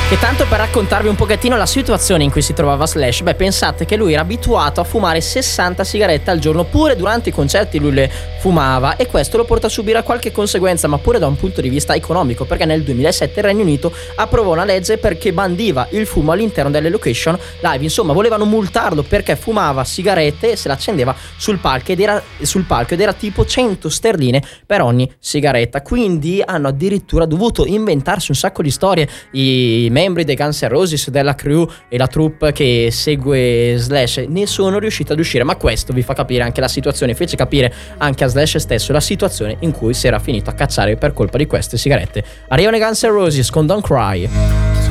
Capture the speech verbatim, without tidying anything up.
Che tanto per raccontarvi un pochettino la situazione in cui si trovava Slash, beh, pensate che lui era abituato a fumare sessanta sigarette al giorno, pure durante i concerti lui le fumava, e questo lo porta a subire qualche conseguenza, ma pure da un punto di vista economico, perché nel duemilasette il Regno Unito approvò una legge perché bandiva il fumo all'interno delle location live. Insomma, volevano multarlo perché fumava sigarette e se l'accendeva sul palco ed era sul palco ed era tipo cento sterline per ogni sigaretta. Quindi hanno addirittura dovuto inventarsi un sacco di storie i membri dei Guns N' Roses, della crew e la troupe che segue Slash ne sono riusciti ad uscire, ma questo vi fa capire anche la situazione, fece capire anche a Slash stesso la situazione in cui si era finito a cacciare per colpa di queste sigarette. Arrivano i Guns N' Roses con Don't Cry.